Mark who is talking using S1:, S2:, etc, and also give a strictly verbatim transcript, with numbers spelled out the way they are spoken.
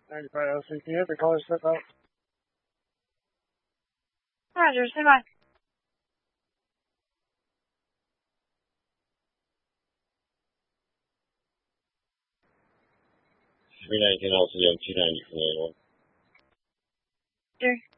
S1: ninety-five L C T, hit the color slip out.
S2: Roger, say bye.
S3: three nineteen L C M two ninety from anyone.
S2: Sure.